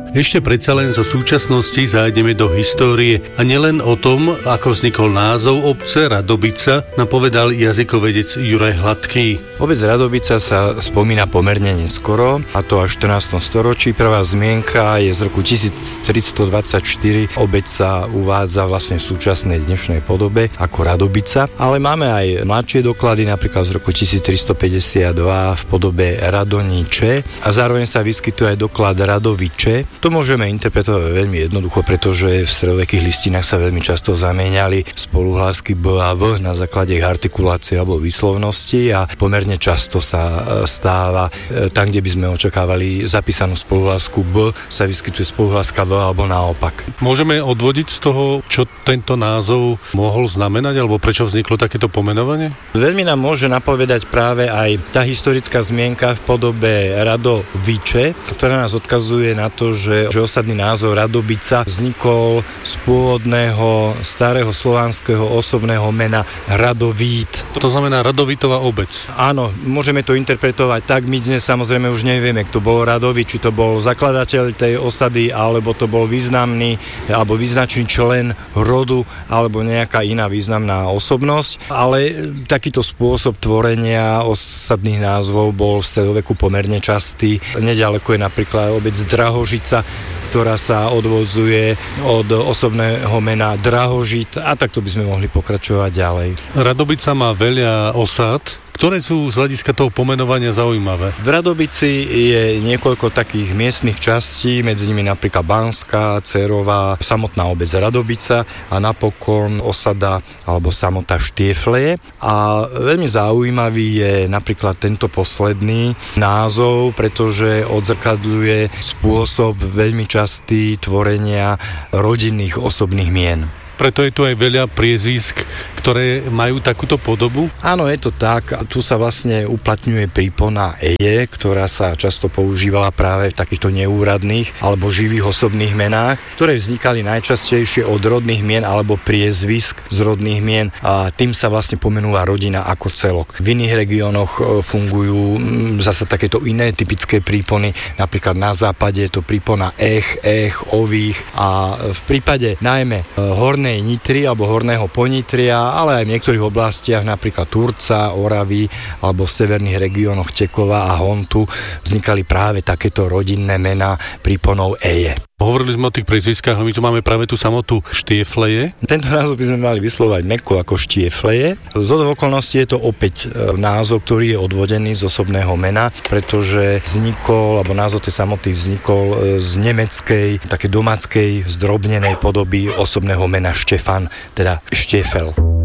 Ešte predsa len zo súčasnosti zájdeme do histórie a nielen o tom, ako vznikol názov obce Radobica, napovedal jazykovedec Juraj Hladký. Obec Radobica sa spomína pomerne neskoro, a to až v 14. storočí. Prvá zmienka je z roku 1324. Obec sa uvádza vlastne v súčasnej dnešnej podobe ako Radobica, ale máme aj mladšie doklady, napríklad z roku 1352 v podobe Radoniče a zároveň sa vyskytuje aj doklad Radoviče. To môžeme interpretovať veľmi jednoducho, pretože v stredovekých listinách sa veľmi často zamieňali spoluhlásky B a V na základe ich artikulácie alebo výslovnosti a pomerne často sa stáva tam, kde by sme očakávali zapísanú spoluhlásku B, sa vyskytuje spoluhláska V alebo naopak. Môžeme odvodiť z toho, čo tento názov mohol znamenať alebo prečo vzniklo takéto pomenovanie? Veľmi nám môže napovedať práve aj tá historická zmienka v podobe Radoviče, ktorá nás odkazuje na to, že osadný názov Radobica vznikol z pôvodného starého slovanského osobného mena Radovít. To znamená Radovitová obec. Áno, môžeme to interpretovať tak. My dnes samozrejme už nevieme, kto bol Radovít, či to bol zakladateľ tej osady, alebo to bol významný alebo význačný člen rodu, alebo nejaká iná významná osobnosť. Ale takýto spôsob tvorenia osadných názvov bol v stredoveku pomerne častý. Neďaleko je napríklad obec Drahožica, ktorá sa odvodzuje od osobného mena Drahožit a takto by sme mohli pokračovať ďalej. Radobica má veľa osád, ktoré sú z hľadiska toho pomenovania zaujímavé. V Radobici je niekoľko takých miestnych častí, medzi nimi napríklad Banská, Cerová, samotná obec Radobica a napokon osada alebo samota Štiefleje. A veľmi zaujímavý je napríklad tento posledný názov, pretože odzrkadľuje spôsob veľmi častý tvorenia rodinných osobných mien. Preto je tu aj veľa priezvisk, ktoré majú takúto podobu? Áno, je to tak. Tu sa vlastne uplatňuje prípona eje, ktorá sa často používala práve v takýchto neúradných alebo živých osobných menách, ktoré vznikali najčastejšie od rodných mien alebo priezvisk z rodných mien a tým sa vlastne pomenúva rodina ako celok. V iných regiónoch fungujú zasa takéto iné typické prípony, napríklad na západe je to prípona ech, ových a v prípade najmä hornej Nitry alebo horného Ponitria, ale aj v niektorých oblastiach, napríklad Turca, Oravy alebo v severných regiónoch Tekova a Hontu vznikali práve takéto rodinné mená príponou eje. Hovorili sme o tých priezviskách, ale my tu máme práve tú samotu Štiefleje. Tento názov by sme mali vyslovať mäkko ako Štiefleje. Zhodou okolností je to opäť názov, ktorý je odvodený z osobného mena, pretože vznikol, alebo názov tej samoty vznikol z nemeckej, také domáckej, zdrobnenej podoby osobného mena Štefan, teda Štiefel.